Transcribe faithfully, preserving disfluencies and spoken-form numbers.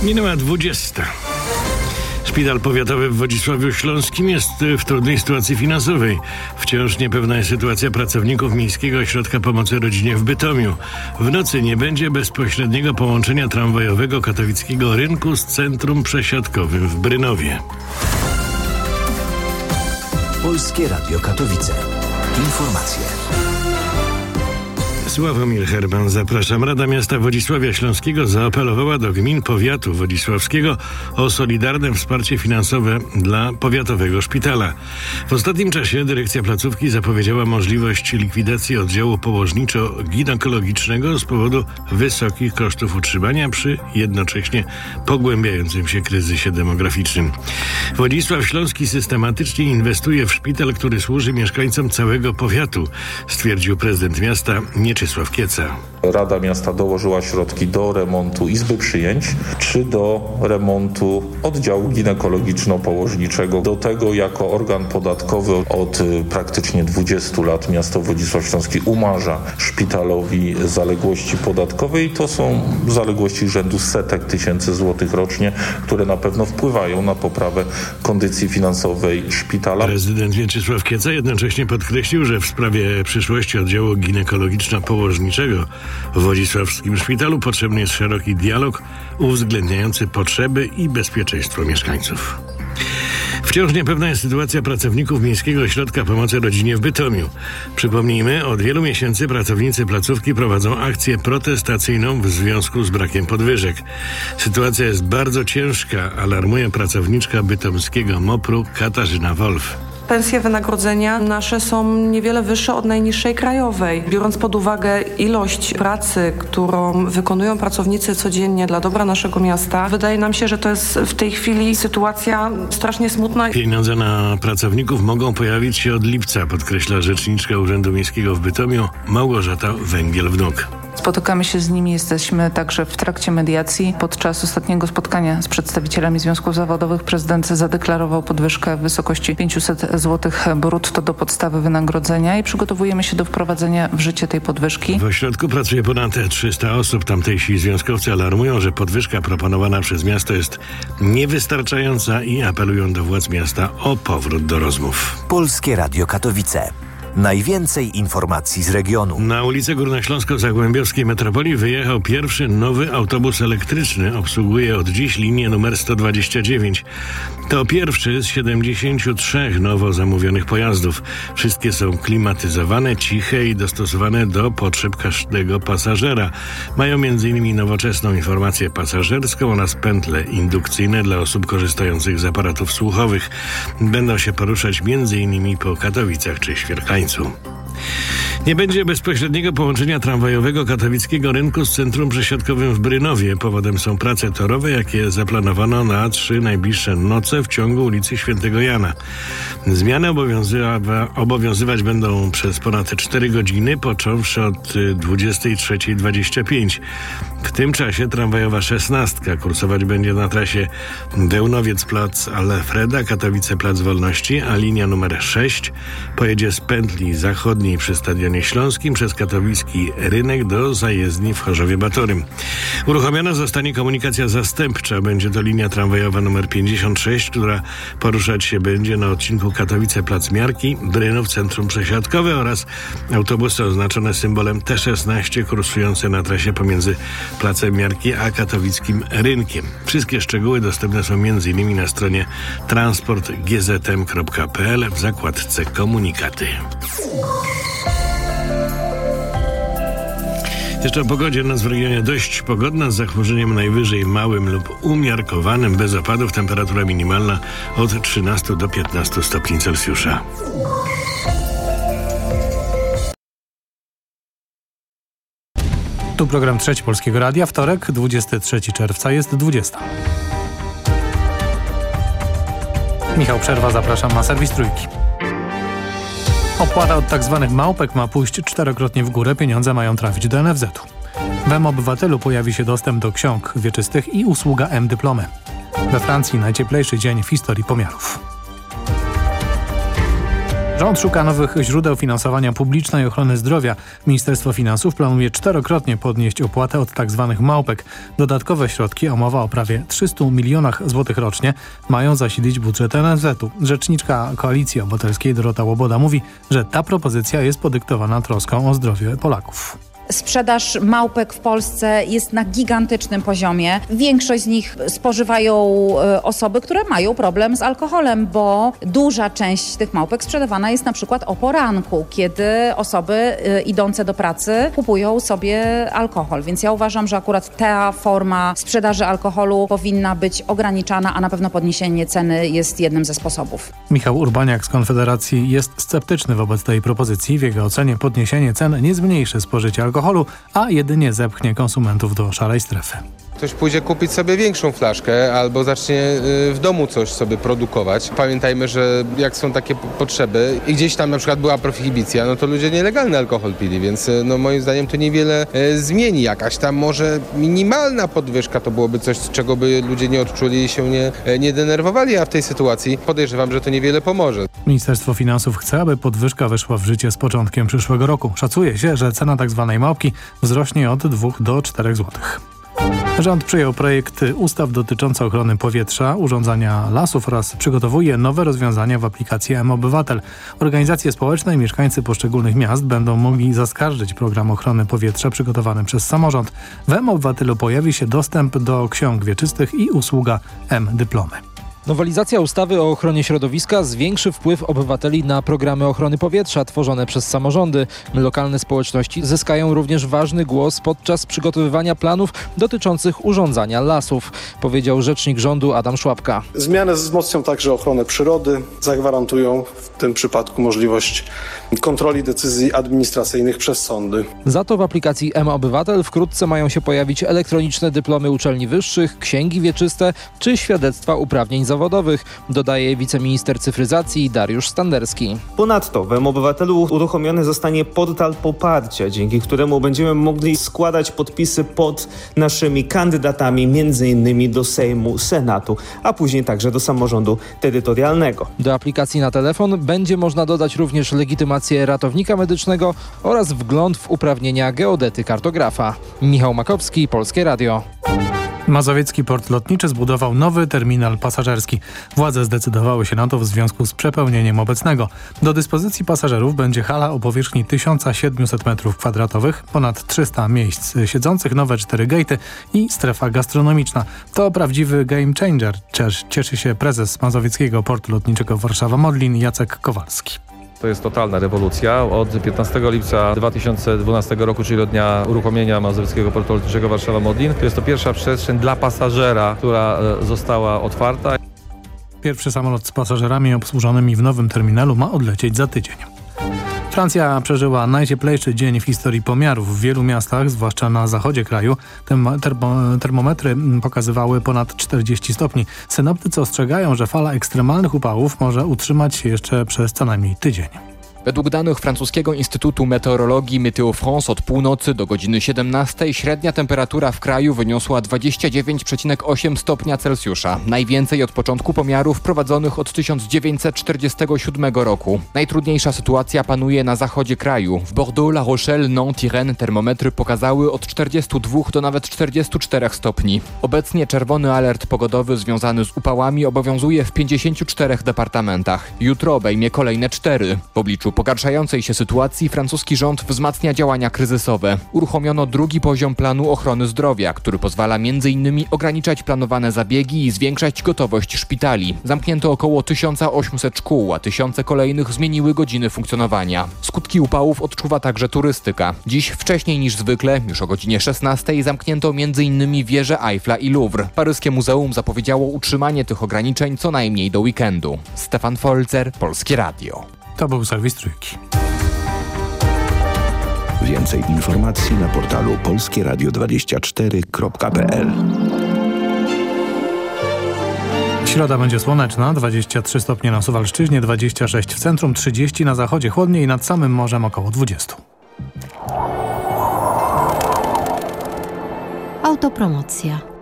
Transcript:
Minęła dwudziesta. Szpital powiatowy w Wodzisławiu Śląskim jest w trudnej sytuacji finansowej. Wciąż niepewna jest sytuacja pracowników Miejskiego Ośrodka Pomocy Rodzinie w Bytomiu. W nocy nie będzie bezpośredniego połączenia tramwajowego katowickiego rynku z centrum przesiadkowym w Brynowie. Polskie Radio Katowice. Informacje. Sławomir Herman, zapraszam. Rada Miasta Wodzisławia Śląskiego zaapelowała do gmin powiatu wodzisławskiego o solidarne wsparcie finansowe dla powiatowego szpitala. W ostatnim czasie dyrekcja placówki zapowiedziała możliwość likwidacji oddziału położniczo-ginekologicznego z powodu wysokich kosztów utrzymania przy jednocześnie pogłębiającym się kryzysie demograficznym. Wodzisław Śląski systematycznie inwestuje w szpital, który służy mieszkańcom całego powiatu, stwierdził prezydent miasta Mieczysław Kieca. Rada Miasta dołożyła środki do remontu izby przyjęć czy do remontu oddziału ginekologiczno-położniczego. Do tego jako organ podatkowy od praktycznie dwudziestu lat miasto Wodzisław Śląski umarza szpitalowi zaległości podatkowe i to są zaległości rzędu setek tysięcy złotych rocznie, które na pewno wpływają na poprawę kondycji finansowej szpitala. Prezydent Mieczysław Kieca jednocześnie podkreślił, że w sprawie przyszłości oddziału ginekologiczno-położniczego w wodzisławskim szpitalu potrzebny jest szeroki dialog uwzględniający potrzeby i bezpieczeństwo mieszkańców. Wciąż niepewna jest sytuacja pracowników Miejskiego Ośrodka Pomocy Rodzinie w Bytomiu. Przypomnijmy, od wielu miesięcy pracownicy placówki prowadzą akcję protestacyjną w związku z brakiem podwyżek. Sytuacja jest bardzo ciężka, alarmuje pracowniczka bytomskiego mopru Katarzyna Wolf. Pensje, wynagrodzenia nasze są niewiele wyższe od najniższej krajowej. Biorąc pod uwagę ilość pracy, którą wykonują pracownicy codziennie dla dobra naszego miasta, wydaje nam się, że to jest w tej chwili sytuacja strasznie smutna. Pieniądze na pracowników mogą pojawić się od lipca, podkreśla rzeczniczka Urzędu Miejskiego w Bytomiu Małgorzata Węgiel-Wnuk. Spotykamy się z nimi, jesteśmy także w trakcie mediacji. Podczas ostatniego spotkania z przedstawicielami związków zawodowych prezydent zadeklarował podwyżkę w wysokości pięćset złotych brutto do podstawy wynagrodzenia i przygotowujemy się do wprowadzenia w życie tej podwyżki. W ośrodku pracuje ponad trzysta osób. Tamtejsi związkowcy alarmują, że podwyżka proponowana przez miasto jest niewystarczająca i apelują do władz miasta o powrót do rozmów. Polskie Radio Katowice. Najwięcej informacji z regionu. Na ulicę Górnośląsko-Zagłębiowskiej Metropolii wyjechał pierwszy nowy autobus elektryczny. Obsługuje od dziś linię numer sto dwadzieścia dziewięć. To pierwszy z siedemdziesięciu trzech nowo zamówionych pojazdów. Wszystkie są klimatyzowane, ciche i dostosowane do potrzeb każdego pasażera. Mają między innymi nowoczesną informację pasażerską oraz pętle indukcyjne dla osób korzystających z aparatów słuchowych. Będą się poruszać między innymi po Katowicach czy Świerkańcu. Nie będzie bezpośredniego połączenia tramwajowego katowickiego rynku z centrum przesiadkowym w Brynowie. Powodem są prace torowe, jakie zaplanowano na trzy najbliższe noce w ciągu ulicy Świętego Jana. Zmiany obowiązywa- obowiązywać będą przez ponad cztery godziny, począwszy od dwudziestej trzeciej dwadzieścia pięć. W tym czasie tramwajowa szesnastka kursować będzie na trasie Dełnowiec Plac Alfreda, Katowice Plac Wolności, a linia numer sześć pojedzie z pętli zachodniej przy Stadionie Śląskim przez katowicki rynek do zajezdni w Chorzowie Batorym. Uruchomiona zostanie komunikacja zastępcza. Będzie to linia tramwajowa numer pięćdziesiąt sześć, która poruszać się będzie na odcinku Katowice Plac Miarki, Brynów Centrum Przesiadkowe oraz autobusy oznaczone symbolem T szesnaście kursujące na trasie pomiędzy Placem Miarki a katowickim rynkiem. Wszystkie szczegóły dostępne są między innymi na stronie transport g z m kropka p l w zakładce Komunikaty. Jeszcze o pogodzie. Noc w regionie dość pogodna z zachmurzeniem najwyżej małym lub umiarkowanym, bez opadów. Temperatura minimalna od trzynastu do piętnastu stopni Celsjusza. Tu program Trzeci Polskiego Radia. Wtorek, dwudziestego trzeciego czerwca, jest dwudziesta. Michał Przerwa, zapraszam na serwis Trójki. Opłata od tzw. małpek ma pójść czterokrotnie w górę, pieniądze mają trafić do en ef zetu. W M-Obywatelu pojawi się dostęp do ksiąg wieczystych i usługa M-Dyplomy. We Francji najcieplejszy dzień w historii pomiarów. Rząd szuka nowych źródeł finansowania publicznej ochrony zdrowia. Ministerstwo Finansów planuje czterokrotnie podnieść opłatę od tzw. małpek. Dodatkowe środki, a mowa o prawie trzystu milionach złotych rocznie, mają zasilić budżet N F Z-u. Rzeczniczka Koalicji Obywatelskiej Dorota Łoboda mówi, że ta propozycja jest podyktowana troską o zdrowie Polaków. Sprzedaż małpek w Polsce jest na gigantycznym poziomie. Większość z nich spożywają osoby, które mają problem z alkoholem, bo duża część tych małpek sprzedawana jest na przykład o poranku, kiedy osoby idące do pracy kupują sobie alkohol. Więc ja uważam, że akurat ta forma sprzedaży alkoholu powinna być ograniczana, a na pewno podniesienie ceny jest jednym ze sposobów. Michał Urbaniak z Konfederacji jest sceptyczny wobec tej propozycji. W jego ocenie podniesienie cen nie zmniejszy spożycia alkoholu. alkoholu, a jedynie zepchnie konsumentów do szarej strefy. Ktoś pójdzie kupić sobie większą flaszkę albo zacznie w domu coś sobie produkować. Pamiętajmy, że jak są takie potrzeby i gdzieś tam na przykład była prohibicja, no to ludzie nielegalny alkohol pili, więc no moim zdaniem to niewiele zmieni. Jakaś tam może minimalna podwyżka to byłoby coś, czego by ludzie nie odczuli i się nie, nie denerwowali, a w tej sytuacji podejrzewam, że to niewiele pomoże. Ministerstwo Finansów chce, aby podwyżka weszła w życie z początkiem przyszłego roku. Szacuje się, że cena tzw. małpki wzrośnie od dwóch do czterech złotych. Rząd przyjął projekt ustaw dotyczące ochrony powietrza, urządzania lasów oraz przygotowuje nowe rozwiązania w aplikacji mObywatel. Organizacje społeczne i mieszkańcy poszczególnych miast będą mogli zaskarżyć program ochrony powietrza przygotowany przez samorząd. W mObywatelu pojawi się dostęp do ksiąg wieczystych i usługa M-dyplomy. Nowelizacja ustawy o ochronie środowiska zwiększy wpływ obywateli na programy ochrony powietrza tworzone przez samorządy. Lokalne społeczności zyskają również ważny głos podczas przygotowywania planów dotyczących urządzania lasów, powiedział rzecznik rządu Adam Szłapka. Zmiany wzmocnią także ochronę przyrody, zagwarantują w tym przypadku możliwość kontroli decyzji administracyjnych przez sądy. Za to w aplikacji mObywatel wkrótce mają się pojawić elektroniczne dyplomy uczelni wyższych, księgi wieczyste czy świadectwa uprawnień zawodowych, dodaje wiceminister cyfryzacji Dariusz Standerski. Ponadto w mObywatelu uruchomiony zostanie portal poparcia, dzięki któremu będziemy mogli składać podpisy pod naszymi kandydatami, między innymi do Sejmu, Senatu, a później także do samorządu terytorialnego. Do aplikacji na telefon będzie można dodać również legitymację ratownika medycznego oraz wgląd w uprawnienia geodety kartografa. Michał Makowski, Polskie Radio. Mazowiecki Port Lotniczy zbudował nowy terminal pasażerski. Władze zdecydowały się na to w związku z przepełnieniem obecnego. Do dyspozycji pasażerów będzie hala o powierzchni tysiąc siedemset metrów kwadratowych, ponad trzysta miejsc siedzących, nowe cztery gejty i strefa gastronomiczna. To prawdziwy game changer, cieszy się prezes Mazowieckiego Portu Lotniczego Warszawa-Modlin Jacek Kowalski. To jest totalna rewolucja. Od piętnastego lipca dwa tysiące dwunastego roku, czyli od dnia uruchomienia Mazowieckiego Portu Lotniczego Warszawa-Modlin, to jest to pierwsza przestrzeń dla pasażera, która została otwarta. Pierwszy samolot z pasażerami obsłużonymi w nowym terminalu ma odlecieć za tydzień. Francja przeżyła najcieplejszy dzień w historii pomiarów. W wielu miastach, zwłaszcza na zachodzie kraju, termo- termometry pokazywały ponad czterdzieści stopni. Synoptycy ostrzegają, że fala ekstremalnych upałów może utrzymać się jeszcze przez co najmniej tydzień. Według danych francuskiego Instytutu Meteorologii Meteo France od północy do godziny siedemnastej średnia temperatura w kraju wyniosła dwadzieścia dziewięć przecinek osiem stopnia Celsjusza. Najwięcej od początku pomiarów prowadzonych od tysiąc dziewięćset czterdziestego siódmego roku. Najtrudniejsza sytuacja panuje na zachodzie kraju. W Bordeaux, La Rochelle, Nantes i Rennes termometry pokazały od czterdziestu dwóch do nawet czterdziestu czterech stopni. Obecnie czerwony alert pogodowy związany z upałami obowiązuje w pięćdziesięciu czterech departamentach. Jutro obejmie kolejne cztery. W obliczu pogarszającej się sytuacji francuski rząd wzmacnia działania kryzysowe. Uruchomiono drugi poziom planu ochrony zdrowia, który pozwala m.in. ograniczać planowane zabiegi i zwiększać gotowość szpitali. Zamknięto około tysiąc osiemset szkół, a tysiące kolejnych zmieniły godziny funkcjonowania. Skutki upałów odczuwa także turystyka. Dziś wcześniej niż zwykle, już o godzinie szesnastej, zamknięto m.in. wieże Eiffla i Louvre. Paryskie muzeum zapowiedziało utrzymanie tych ograniczeń co najmniej do weekendu. Stefan Folzer, Polskie Radio. To był serwis Trójki. Więcej informacji na portalu polskie radio dwadzieścia cztery kropka p l. Środa będzie słoneczna, dwadzieścia trzy stopnie na Suwalszczyźnie, dwadzieścia sześć w centrum, trzydzieści na zachodzie, chłodniej i nad samym morzem około dwadzieścia. Autopromocja.